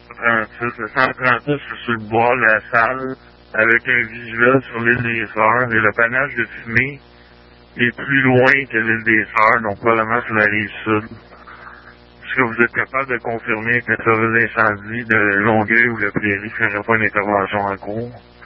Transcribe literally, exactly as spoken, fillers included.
trente-six, le cent trente-six, c'est sur le bord de la salle, avec un visuel sur l'île des Sœurs, et le panache de fumée est plus loin que l'île des Sœurs, donc probablement sur la rive sud. Est-ce que vous êtes capable de confirmer que le service d'incendie de Longueuil ou le Prairie ne ferait pas une intervention en cours?